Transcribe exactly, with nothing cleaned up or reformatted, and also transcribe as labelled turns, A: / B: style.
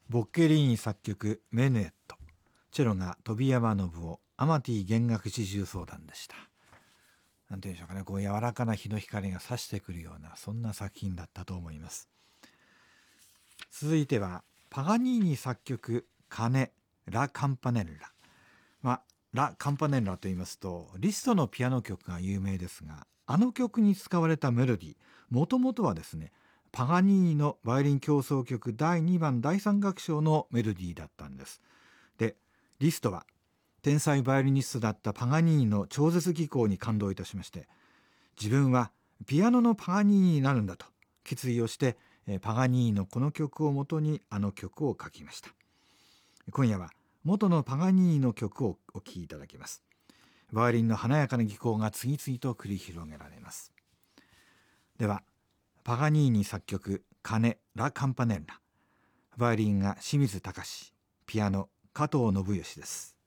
A: ボッケリーニ作曲メヌエット、チェロが飛山信夫、アマティ弦楽四重奏団でした。なんていうんでしょうかね、こう柔らかな日の光が差してくるような、そんな作品だったと思います。続いてはパガニーニ作曲鐘ラ・カンパネッラ。まあラ・カンパネッラと言いますとリストのピアノ曲が有名ですが、あの曲に使われたメロディー、もともとはですね、パガニーニのバイオリン協奏曲だいにばんだいさん楽章のメロディーだったんです。で、リストは天才バイオリニストだったパガニーニの超絶技巧に感動いたしまして、自分はピアノのパガニーニになるんだと決意をして、パガニーニのこの曲をもとにあの曲を書きました。今夜は元のパガニーニの曲をお聴きいただきます。バイオリンの華やかな技巧が次々と繰り広げられます。ではパガニーニ作曲鐘ラ・カンパネッラ、バイオリンが清水隆、ピアノ加藤信義です。